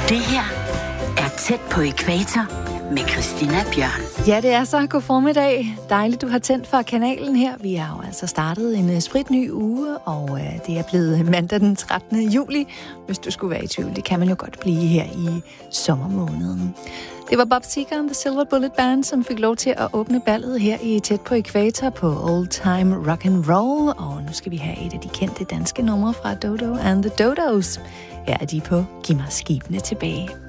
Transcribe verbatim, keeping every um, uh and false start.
Det her er Tæt på ækvator med Christina Bjørn. Ja, det er så. God formiddag. Dejligt, du har tændt for kanalen her. Vi har jo altså startet en spritny uge, og uh, det er blevet mandag den trettende juli. Hvis du skulle være i tvivl, det kan man jo godt blive her i sommermåneden. Det var Bob Seger and the Silver Bullet Band, som fik lov til at åbne ballet her i Tæt på ækvator på Old Time Rock and Roll. Og nu skal vi have et af de kendte danske numre fra Dodo and the Dodos. Her er de på Giv mig skibene tilbage.